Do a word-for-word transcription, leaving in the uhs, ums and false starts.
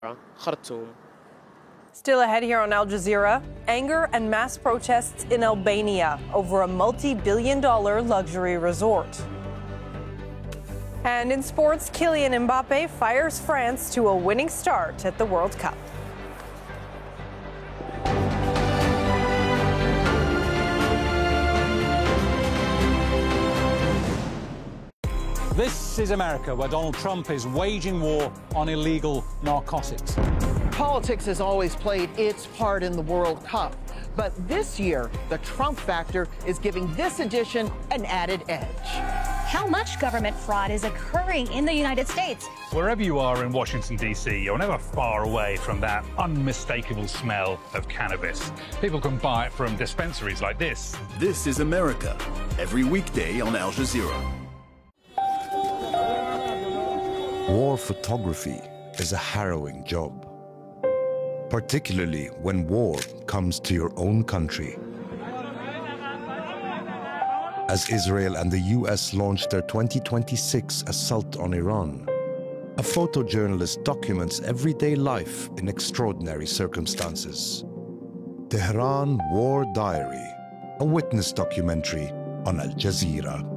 Khartoum. Still ahead here on Al Jazeera, anger and mass protests in Albania over a multi-billion dollar luxury resort. And in sports, Kylian Mbappe fires France to a winning start at the World Cup. This is America, where Donald Trump is waging war on illegal narcotics. Politics has always played its part in the World Cup, but this year, the Trump factor is giving this edition an added edge. How much government fraud is occurring in the United States? Wherever you are in Washington, D C, you're never far away from that unmistakable smell of cannabis. People can buy it from dispensaries like this. This is America, every weekday on Al Jazeera. War photography is a harrowing job, particularly when war comes to your own country. As Israel and the U S launched their twenty twenty-six assault on Iran, a photojournalist documents everyday life in extraordinary circumstances. Tehran War Diary, a witness documentary on Al Jazeera.